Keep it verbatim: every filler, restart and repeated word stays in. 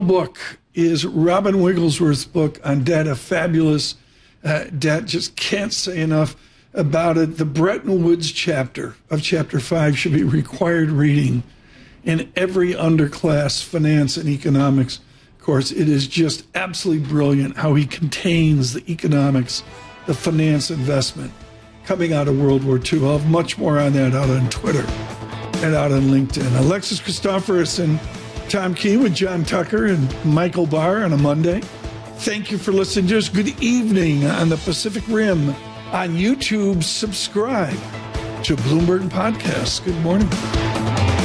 book is Robin Wigglesworth's book on debt, a fabulous uh, debt. Just can't say enough about it. The Bretton Woods chapter of chapter five should be required reading in every underclass finance and economics course. It is just absolutely brilliant how he contains the economics, the finance, investment coming out of World War Two. I'll have much more on that out on Twitter and out on LinkedIn. Alexis Christoforous and Tom Keene with John Tucker and Michael Barr on a Monday. Thank you for listening to us. Good evening on the Pacific Rim. On YouTube, subscribe to Bloomberg Podcasts. Good morning.